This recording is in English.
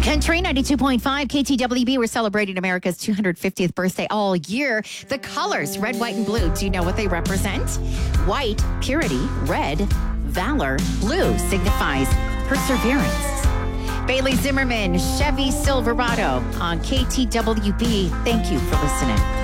Country 92.5 KTWB. We're celebrating America's 250th birthday all year. The colors, red, white, and blue. Do you know what they represent? White, purity. Red, valor. Blue signifies perseverance. Bailey Zimmerman, Chevy Silverado on KTWB. Thank you for listening.